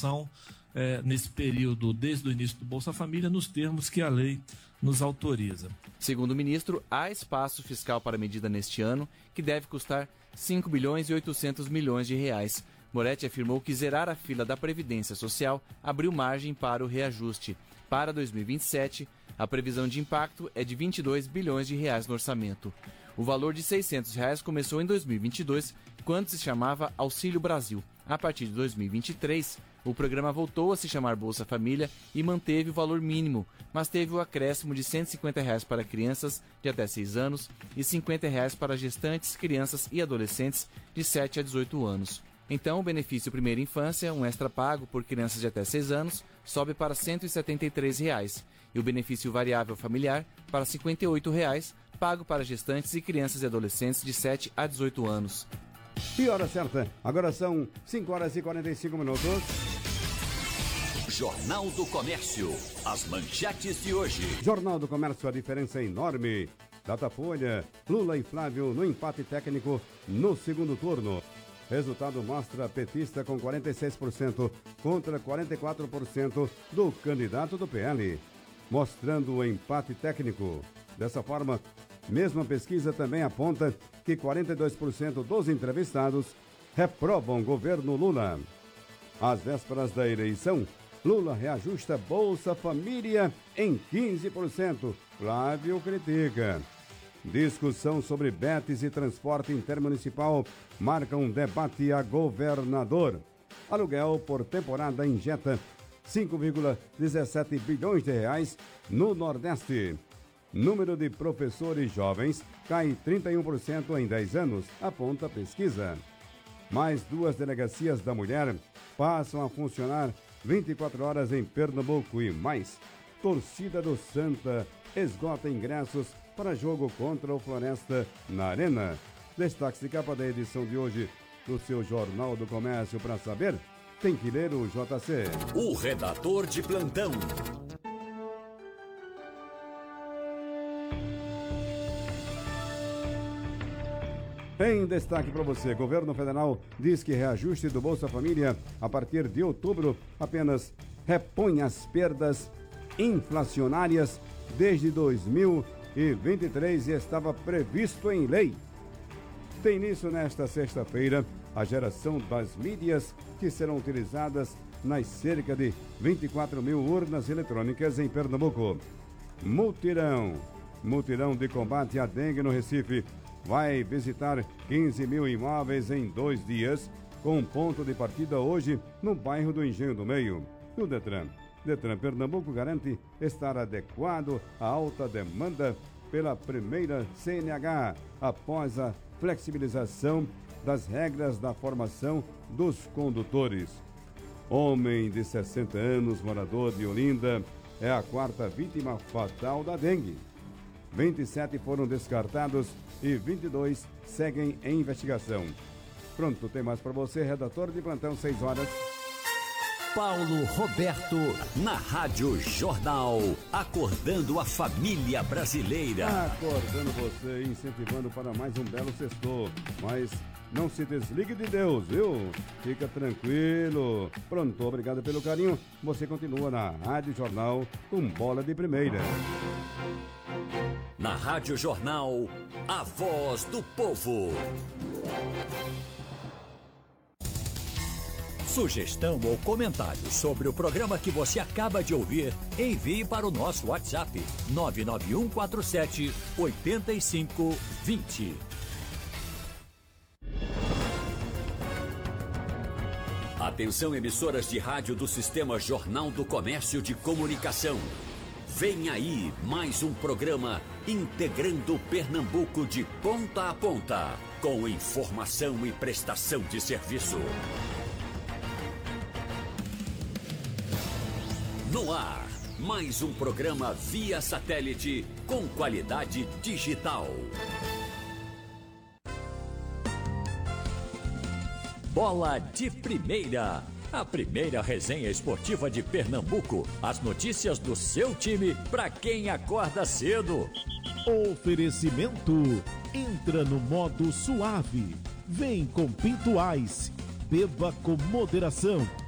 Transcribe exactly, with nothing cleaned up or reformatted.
população é, nesse período, desde o início do Bolsa Família, nos termos que a lei nos autoriza. Segundo o ministro, há espaço fiscal para a medida neste ano, que deve custar cinco bilhões e oitocentos milhões de reais. Moretti afirmou que zerar a fila da Previdência Social abriu margem para o reajuste. Para dois mil e vinte e sete, a previsão de impacto é de vinte e dois bilhões de reais no orçamento. O valor de seiscentos reais começou em dois mil e vinte e dois, quando se chamava Auxílio Brasil. A partir de dois mil e vinte e três, o programa voltou a se chamar Bolsa Família e manteve o valor mínimo, mas teve o acréscimo de cento e cinquenta reais para crianças de até seis anos e cinquenta reais para gestantes, crianças e adolescentes de sete a dezoito anos. Então, o benefício Primeira Infância, um extra pago por crianças de até seis anos, sobe para cento e setenta e três reais. E o benefício variável familiar para cinquenta e oito reais, pago para gestantes e crianças e adolescentes de sete a dezoito anos. E hora certa, agora são cinco horas e quarenta e cinco minutos. Jornal do Comércio, as manchetes de hoje. Jornal do Comércio, a diferença é enorme. Datafolha, Lula e Flávio no empate técnico no segundo turno. Resultado mostra petista com quarenta e seis por cento contra quarenta e quatro por cento do candidato do P L, mostrando o empate técnico. Dessa forma, mesma pesquisa também aponta que quarenta e dois por cento dos entrevistados reprovam governo Lula. Às vésperas da eleição, Lula reajusta Bolsa Família em quinze por cento. Flávio critica. Discussão sobre Betis e transporte intermunicipal marca um debate a governador. Aluguel por temporada injeta cinco vírgula dezessete bilhões de reais no Nordeste. Número de professores jovens cai trinta e um por cento em dez anos, aponta a pesquisa. Mais duas delegacias da mulher passam a funcionar vinte e quatro horas em Pernambuco e mais. Torcida do Santa esgota ingressos para jogo contra o Floresta na Arena. Destaque de capa da edição de hoje do seu Jornal do Comércio. Para saber, tem que ler o J C. O redator de plantão. Em destaque para você, governo federal diz que reajuste do Bolsa Família a partir de outubro apenas repõe as perdas inflacionárias desde dois mil e vinte e três e estava previsto em lei. Tem início nesta sexta-feira a geração das mídias que serão utilizadas nas cerca de vinte e quatro mil urnas eletrônicas em Pernambuco. Mutirão, mutirão de combate à dengue no Recife, vai visitar quinze mil imóveis em dois dias, com ponto de partida hoje no bairro do Engenho do Meio. No Detran, Detran Pernambuco garante estar adequado à alta demanda pela primeira C N H, após a flexibilização das regras da formação dos condutores. Homem de sessenta anos, morador de Olinda, é a quarta vítima fatal da dengue. vinte e sete foram descartados e vinte e dois seguem em investigação. Pronto, tem mais para você, redator de plantão, seis horas. Paulo Roberto, na Rádio Jornal, acordando a família brasileira. Acordando você, incentivando para mais um belo sextor. Mas não se desligue de Deus, viu? Fica tranquilo. Pronto, obrigado pelo carinho. Você continua na Rádio Jornal com bola de primeira. Na Rádio Jornal, a voz do povo. Sugestão ou comentário sobre o programa que você acaba de ouvir, envie para o nosso WhatsApp nove nove um quatro sete oito cinco dois zero. Atenção, emissoras de rádio do Sistema Jornal do Comércio de Comunicação. Vem aí mais um programa integrando Pernambuco de ponta a ponta, com informação e prestação de serviço. No ar, mais um programa via satélite com qualidade digital. Bola de Primeira, a primeira resenha esportiva de Pernambuco. As notícias do seu time para quem acorda cedo. Oferecimento, entra no modo suave. Vem com Pinto Ice, beba com moderação.